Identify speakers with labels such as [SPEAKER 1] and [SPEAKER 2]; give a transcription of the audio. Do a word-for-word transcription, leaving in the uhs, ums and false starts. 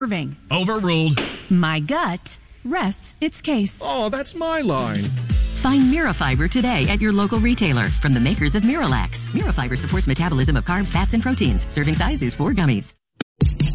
[SPEAKER 1] Irving.
[SPEAKER 2] Overruled.
[SPEAKER 1] My gut rests its case.
[SPEAKER 3] Oh, that's my line.
[SPEAKER 4] Find Mirafiber today at your local retailer from the makers of Miralax. Mirafiber supports metabolism of carbs, fats, and proteins. Serving size is four gummies.